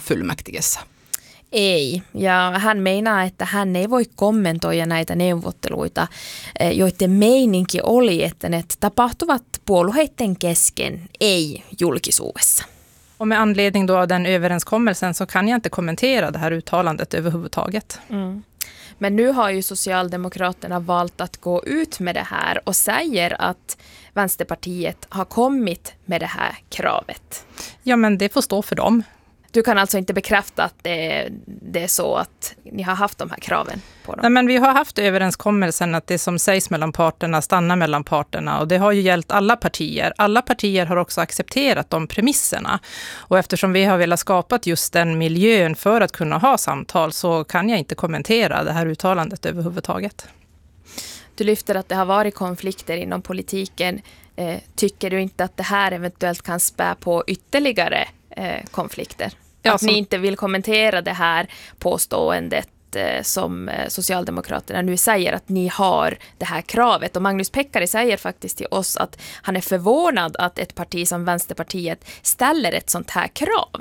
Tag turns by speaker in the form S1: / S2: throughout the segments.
S1: fullmäktigessä?
S2: Ei, ja hän meinaa, että hän ei voi kommentoida näitä neuvotteluita, joiden meininki oli, että ne tapahtuvat puolueiden kesken, ei julkisuudessa.
S3: Och med anledning då av den överenskommelsen så kan jag inte kommentera det här uttalandet överhuvudtaget.
S2: Men nu har ju Socialdemokraterna valt att gå ut med det här och säger att Vänsterpartiet har kommit med det här kravet.
S3: Ja, men det får stå för dem.
S2: Du kan alltså inte bekräfta att det är så att ni har haft de här kraven på dem?
S3: Nej, men vi har haft överenskommelsen att det som sägs mellan parterna stannar mellan parterna, och det har ju gällt alla partier. Alla partier har också accepterat de premisserna, och eftersom vi har velat skapa just den miljön för att kunna ha samtal så kan jag inte kommentera det här uttalandet överhuvudtaget.
S2: Du lyfter att det har varit konflikter inom politiken. Tycker du inte att det här eventuellt kan spä på ytterligare konflikter? Att ni inte vill kommentera det här påståendet som Socialdemokraterna nu säger att ni har det här kravet. Och Magnus Pekkari säger faktiskt till oss att han är förvånad att ett parti som Vänsterpartiet ställer ett sånt här krav.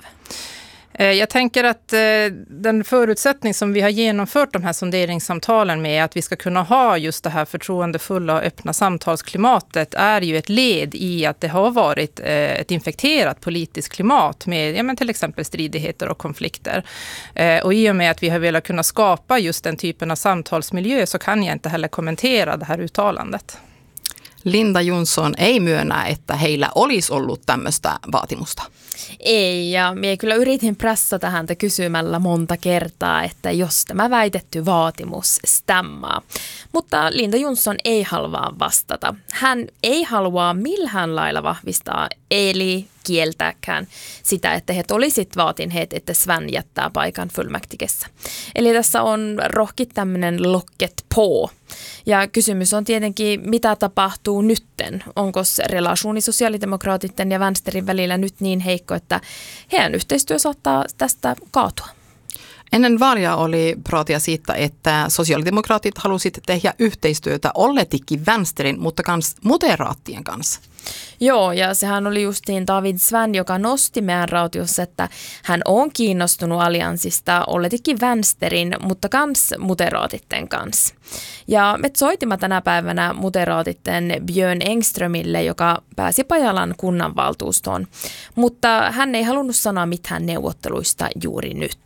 S3: Jag tänker att den förutsättning som vi har genomfört de här sonderingssamtalen med, att vi ska kunna ha just det här förtroendefulla och öppna samtalsklimatet, är ju ett led i att det har varit ett infekterat politiskt klimat med till exempel stridigheter och konflikter. Och i och med att vi har velat kunna skapa just den typen av samtalsmiljö så kan jag inte heller kommentera det här uttalandet.
S1: Linda Jonsson ei myönnä, että heillä olisi ollut tämmöistä vaatimusta.
S2: Ei, ja minä kyllä yritin pressata häntä kysymällä monta kertaa, että jos tämä väitetty vaatimus stämmaa. Mutta Linda Jonsson ei halua vastata. Hän ei halua millään lailla vahvistaa, eli kieltääkään sitä, että he olisit vaatineet, että Sven jättää paikan fullmäktigessä. Eli tässä on rohkit tämmöinen locket på. Ja kysymys on tietenkin, mitä tapahtuu nytten? Onko relationi sosiaalidemokraatitten ja Vänsterin välillä nyt niin heikko, että heidän yhteistyö saattaa tästä kaatua?
S1: Ennen vaalia oli praatia siitä, että sosiaalidemokraatit halusivat tehdä yhteistyötä olletikin Vänsterin, mutta myös moderaattien kanssa.
S2: Joo, ja sehän oli justiin David Svan, joka nosti meidän rautiossa, että hän on kiinnostunut allianssista olletikin Vänsterin, mutta kans moderaatitten kanssa. Ja me soitimme tänä päivänä moderaatitten Björn Engströmille, joka pääsi Pajalan kunnanvaltuustoon, mutta hän ei halunnut sanoa mitään neuvotteluista juuri nyt.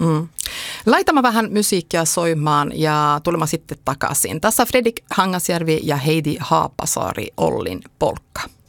S1: Laitamme vähän musiikkia soimaan ja tulemme sitten takaisin. Tässä Fredrik Hangasjärvi ja Heidi Haapasaari Ollin polkka.